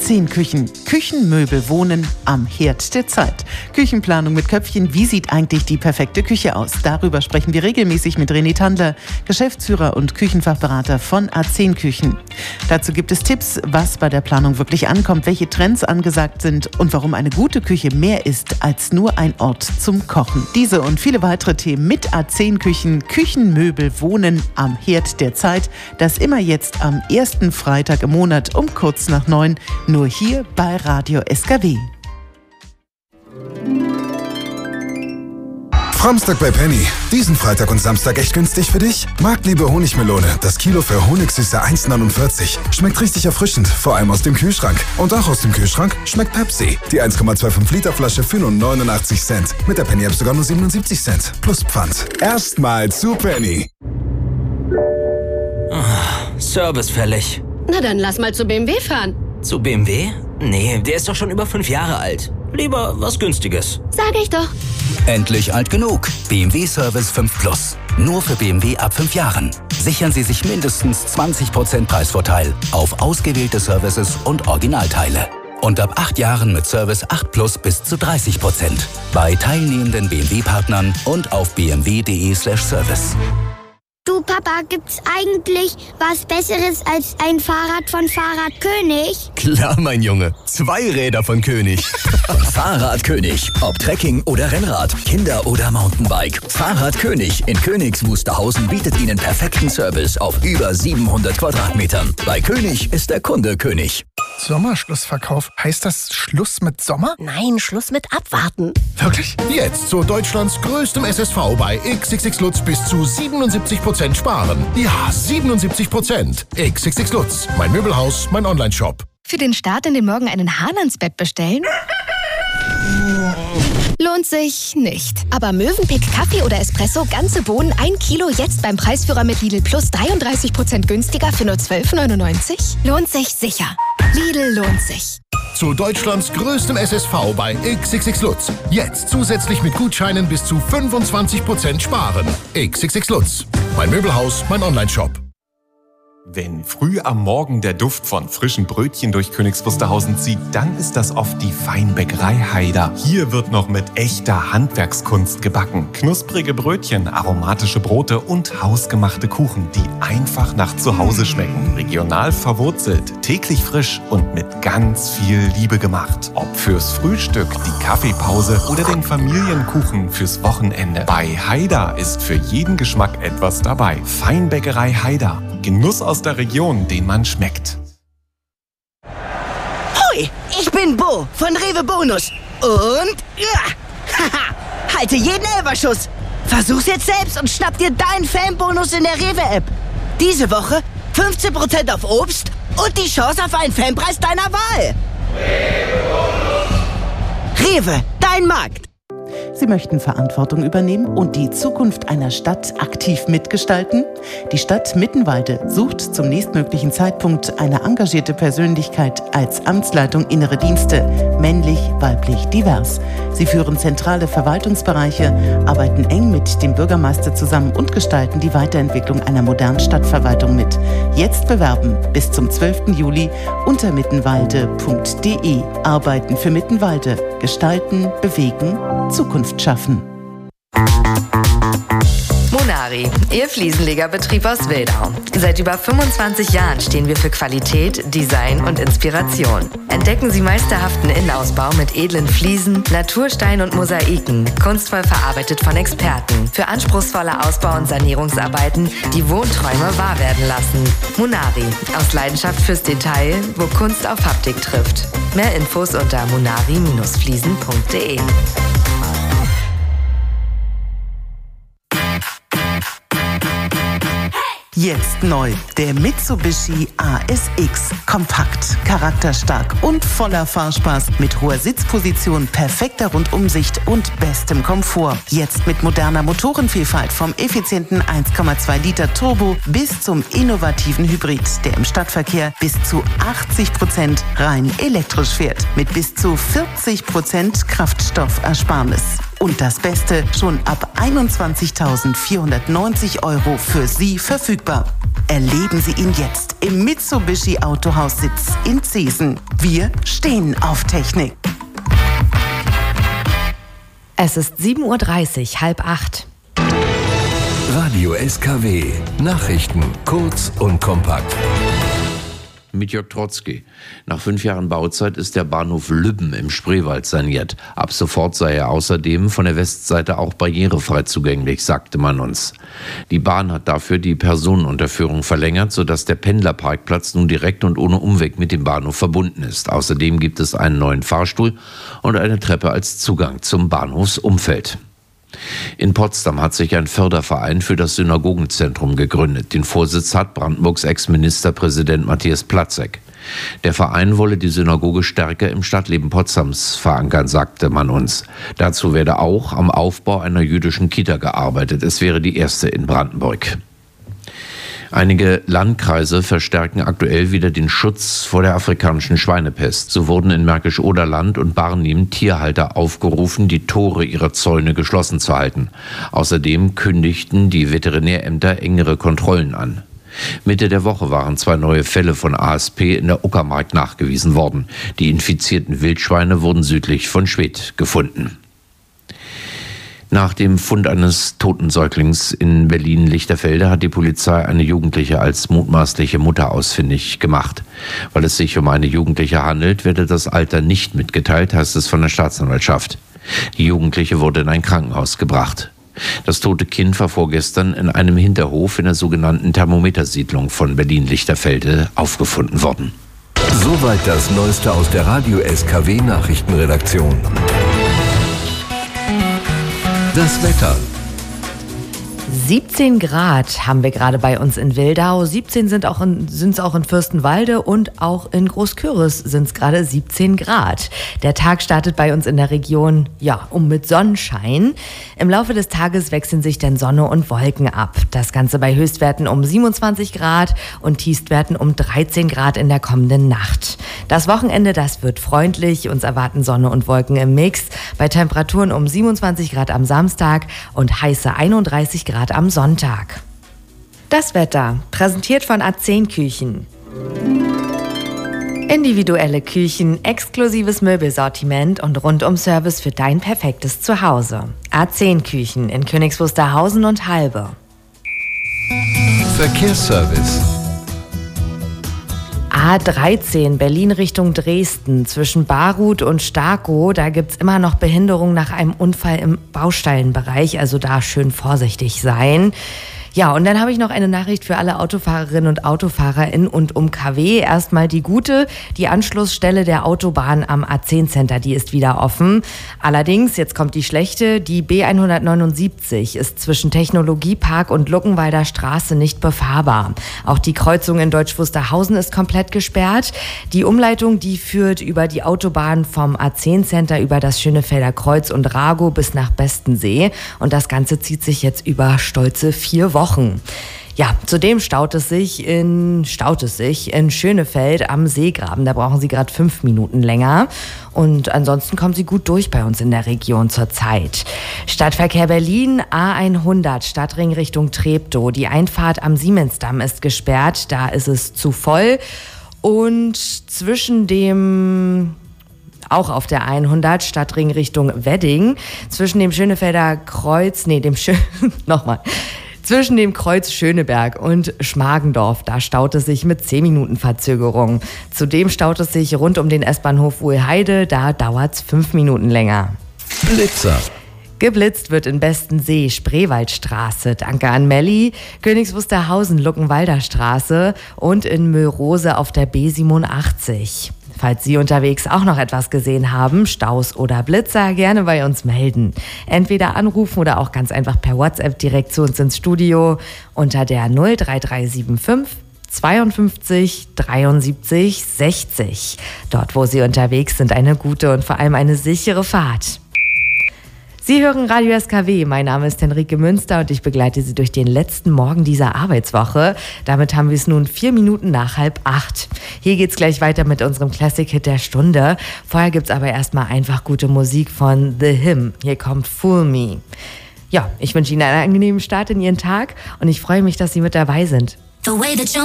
A10 Küchen. Küchenmöbel wohnen am Herd der Zeit. Küchenplanung mit Köpfchen. Wie sieht eigentlich die perfekte Küche aus? Darüber sprechen wir regelmäßig mit René Tandler, Geschäftsführer und Küchenfachberater von A10 Küchen. Dazu gibt es Tipps, was bei der Planung wirklich ankommt, welche Trends angesagt sind und warum eine gute Küche mehr ist als nur ein Ort zum Kochen. Diese und viele weitere Themen mit A10 Küchen. Küchenmöbel wohnen am Herd der Zeit. Das immer jetzt am ersten Freitag im Monat um kurz nach 9, nur hier bei Radio SKW. Framstag bei Penny. Diesen Freitag und Samstag echt günstig für dich? Marktliebe Honigmelone. Das Kilo für Honigsüße 1,49. Schmeckt richtig erfrischend, vor allem aus dem Kühlschrank. Und auch aus dem Kühlschrank schmeckt Pepsi. Die 1,25 Liter Flasche für nur 89 Cent. Mit der Penny-App sogar nur 77 Cent. Plus Pfand. Erstmal zu Penny. Service fällig. Na dann lass mal zu BMW fahren. Zu BMW? Nee, der ist doch schon über 5 Jahre alt. Lieber was Günstiges. Sag ich doch. Endlich alt genug. BMW Service 5 Plus. Nur für BMW ab 5 Jahren. Sichern Sie sich mindestens 20% Preisvorteil auf ausgewählte Services und Originalteile. Und ab 8 Jahren mit Service 8 Plus bis zu 30%. Bei teilnehmenden BMW-Partnern und auf bmw.de/service. Du Papa, gibt's eigentlich was Besseres als ein Fahrrad von Fahrradkönig? Klar, mein Junge. 2 Räder von König. Fahrradkönig. Ob Trekking oder Rennrad, Kinder- oder Mountainbike. Fahrradkönig in Königs Wusterhausen bietet Ihnen perfekten Service auf über 700 Quadratmetern. Bei König ist der Kunde König. Sommerschlussverkauf. Heißt das Schluss mit Sommer? Nein, Schluss mit Abwarten. Wirklich? Jetzt zu Deutschlands größtem SSV bei XXX Lutz bis zu 77% sparen. Ja, 77%. XXX Lutz. Mein Möbelhaus, mein Onlineshop. Für den Start in den Morgen einen Hahn ans Bett bestellen? Lohnt sich nicht. Aber Mövenpick Kaffee oder Espresso, ganze Bohnen 1 Kilo jetzt beim Preisführer mit Lidl Plus 33% günstiger für nur 12,99? Lohnt sich sicher. Lidl lohnt sich. Zu Deutschlands größtem SSV bei XXX Lutz. Jetzt zusätzlich mit Gutscheinen bis zu 25% sparen. XXX Lutz. Mein Möbelhaus, mein Onlineshop. Wenn früh am Morgen der Duft von frischen Brötchen durch Königs Wusterhausen zieht, dann ist das oft die Feinbäckerei Haider. Hier wird noch mit echter Handwerkskunst gebacken. Knusprige Brötchen, aromatische Brote und hausgemachte Kuchen, die einfach nach Zuhause schmecken. Regional verwurzelt, täglich frisch und mit ganz viel Liebe gemacht. Ob fürs Frühstück, die Kaffeepause oder den Familienkuchen fürs Wochenende. Bei Haider ist für jeden Geschmack etwas dabei. Feinbäckerei Haider. Genuss aus der Region, den man schmeckt. Hoi, ich bin Bo von Rewe Bonus. Und haha, halte jeden Elferschuss. Versuch's jetzt selbst und schnapp dir deinen Fanbonus in der Rewe-App. Diese Woche 15% auf Obst und die Chance auf einen Fanpreis deiner Wahl. Rewe, dein Markt. Sie möchten Verantwortung übernehmen und die Zukunft einer Stadt aktiv mitgestalten? Die Stadt Mittenwalde sucht zum nächstmöglichen Zeitpunkt eine engagierte Persönlichkeit als Amtsleitung Innere Dienste, männlich, weiblich, divers. Sie führen zentrale Verwaltungsbereiche, arbeiten eng mit dem Bürgermeister zusammen und gestalten die Weiterentwicklung einer modernen Stadtverwaltung mit. Jetzt bewerben bis zum 12. Juli unter mittenwalde.de. Arbeiten für Mittenwalde. Gestalten, bewegen, Zukunft schaffen. Monari, Ihr Fliesenlegerbetrieb aus Wildau. Seit über 25 Jahren stehen wir für Qualität, Design und Inspiration. Entdecken Sie meisterhaften Innenausbau mit edlen Fliesen, Naturstein und Mosaiken, kunstvoll verarbeitet von Experten. Für anspruchsvolle Ausbau- und Sanierungsarbeiten, die Wohnträume wahr werden lassen. Monari, aus Leidenschaft fürs Detail, wo Kunst auf Haptik trifft. Mehr Infos unter monari-fliesen.de. Jetzt neu, der Mitsubishi ASX. Kompakt, charakterstark und voller Fahrspaß. Mit hoher Sitzposition, perfekter Rundumsicht und bestem Komfort. Jetzt mit moderner Motorenvielfalt vom effizienten 1,2 Liter Turbo bis zum innovativen Hybrid, der im Stadtverkehr bis zu 80% rein elektrisch fährt. Mit bis zu 40% Kraftstoffersparnis. Und das Beste, schon ab 21.490 € für Sie verfügbar. Erleben Sie ihn jetzt im Mitsubishi Autohaussitz in Zeesen. Wir stehen auf Technik. Es ist 7:30 Uhr, 7:30. Radio SKW. Nachrichten kurz und kompakt. Mit Jörg Trotzki. Nach 5 Jahren Bauzeit ist der Bahnhof Lübben im Spreewald saniert. Ab sofort sei er außerdem von der Westseite auch barrierefrei zugänglich, sagte man uns. Die Bahn hat dafür die Personenunterführung verlängert, sodass der Pendlerparkplatz nun direkt und ohne Umweg mit dem Bahnhof verbunden ist. Außerdem gibt es einen neuen Fahrstuhl und eine Treppe als Zugang zum Bahnhofsumfeld. In Potsdam hat sich ein Förderverein für das Synagogenzentrum gegründet. Den Vorsitz hat Brandenburgs Ex-Ministerpräsident Matthias Platzek. Der Verein wolle die Synagoge stärker im Stadtleben Potsdams verankern, sagte man uns. Dazu werde auch am Aufbau einer jüdischen Kita gearbeitet. Es wäre die erste in Brandenburg. Einige Landkreise verstärken aktuell wieder den Schutz vor der afrikanischen Schweinepest. So wurden in Märkisch-Oderland und Barnim Tierhalter aufgerufen, die Tore ihrer Zäune geschlossen zu halten. Außerdem kündigten die Veterinärämter engere Kontrollen an. Mitte der Woche waren 2 neue Fälle von ASP in der Uckermark nachgewiesen worden. Die infizierten Wildschweine wurden südlich von Schwedt gefunden. Nach dem Fund eines toten Säuglings in Berlin-Lichterfelde hat die Polizei eine Jugendliche als mutmaßliche Mutter ausfindig gemacht. Weil es sich um eine Jugendliche handelt, werde das Alter nicht mitgeteilt, heißt es von der Staatsanwaltschaft. Die Jugendliche wurde in ein Krankenhaus gebracht. Das tote Kind war vorgestern in einem Hinterhof in der sogenannten Thermometersiedlung von Berlin-Lichterfelde aufgefunden worden. Soweit das Neueste aus der Radio SKW Nachrichtenredaktion. Das Wetter. 17 Grad haben wir gerade bei uns in Wildau. 17 sind es auch in Fürstenwalde und auch in Großküritz sind es gerade 17 Grad. Der Tag startet bei uns in der Region, mit Sonnenschein. Im Laufe des Tages wechseln sich dann Sonne und Wolken ab. Das Ganze bei Höchstwerten um 27 Grad und Tiefstwerten um 13 Grad in der kommenden Nacht. Das Wochenende, das wird freundlich. Uns erwarten Sonne und Wolken im Mix bei Temperaturen um 27 Grad am Samstag und heiße 31 Grad am Sonntag. Das Wetter, präsentiert von A10 Küchen. Individuelle Küchen, exklusives Möbelsortiment und Rundum-Service für dein perfektes Zuhause. A10 Küchen in Königs Wusterhausen und Halbe. Verkehrsservice. A13 Berlin Richtung Dresden zwischen Baruth und Starkow, da gibt's immer noch Behinderung nach einem Unfall im Baustellenbereich, also da schön vorsichtig sein. Ja, und dann habe ich noch eine Nachricht für alle Autofahrerinnen und Autofahrer in und um KW. Erstmal die gute, die Anschlussstelle der Autobahn am A10 Center, die ist wieder offen. Allerdings, jetzt kommt die schlechte, die B179 ist zwischen Technologiepark und Luckenwalder Straße nicht befahrbar. Auch die Kreuzung in Deutsch Wusterhausen ist komplett gesperrt. Die Umleitung, die führt über die Autobahn vom A10 Center über das Schönefelder Kreuz und Ragow bis nach Bestensee. Und das Ganze zieht sich jetzt über stolze 4 Wochen. Ja, zudem staut es sich in Schönefeld am Seegraben. Da brauchen Sie gerade 5 Minuten länger. Und ansonsten kommen Sie gut durch bei uns in der Region zurzeit. Stadtverkehr Berlin, A100, Stadtring Richtung Treptow. Die Einfahrt am Siemensdamm ist gesperrt. Da ist es zu voll. Und auch auf der 100, Stadtring Richtung Wedding, zwischen dem Schönefelder Kreuz, zwischen dem Kreuz Schöneberg und Schmargendorf, da staut es sich mit 10 Minuten Verzögerung. Zudem staut es sich rund um den S-Bahnhof Wuhlheide, da dauert es 5 Minuten länger. Blitzer. Geblitzt wird in Bestensee, Spreewaldstraße, danke an Melli, Königs Wusterhausen, Luckenwalder Straße und in Möhrose auf der B87. Falls Sie unterwegs auch noch etwas gesehen haben, Staus oder Blitzer, gerne bei uns melden. Entweder anrufen oder auch ganz einfach per WhatsApp direkt zu uns ins Studio unter der 03375 52 73 60. Dort, wo Sie unterwegs sind, eine gute und vor allem eine sichere Fahrt. Sie hören Radio SKW. Mein Name ist Henrike Münster und ich begleite Sie durch den letzten Morgen dieser Arbeitswoche. Damit haben wir es nun 4 Minuten nach 7:30. Hier geht's gleich weiter mit unserem Classic-Hit der Stunde. Vorher gibt's aber erstmal einfach gute Musik von The Him. Hier kommt Fool Me. Ja, ich wünsche Ihnen einen angenehmen Start in Ihren Tag und ich freue mich, dass Sie mit dabei sind.